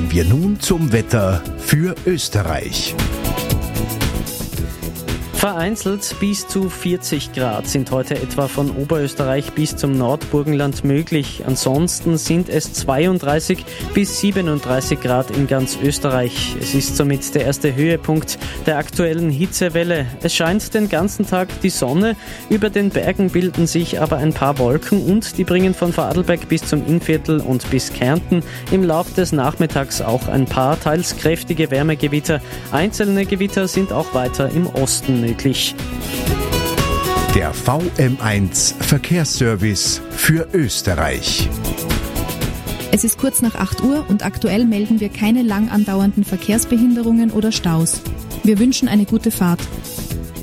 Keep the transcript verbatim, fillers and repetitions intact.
Kommen wir nun zum Wetter für Österreich. Vereinzelt bis zu vierzig Grad sind heute etwa von Oberösterreich bis zum Nordburgenland möglich. Ansonsten sind es zweiunddreißig bis siebenunddreißig Grad in ganz Österreich. Es ist somit der erste Höhepunkt der aktuellen Hitzewelle. Es scheint den ganzen Tag die Sonne. Über den Bergen bilden sich aber ein paar Wolken und die bringen von Vorarlberg bis zum Innviertel und bis Kärnten im Laufe des Nachmittags auch ein paar teils kräftige Wärmegewitter. Einzelne Gewitter sind auch weiter im Osten möglich. Der V M eins Verkehrsservice für Österreich. Es ist kurz nach acht Uhr und aktuell melden wir keine lang andauernden Verkehrsbehinderungen oder Staus. Wir wünschen eine gute Fahrt.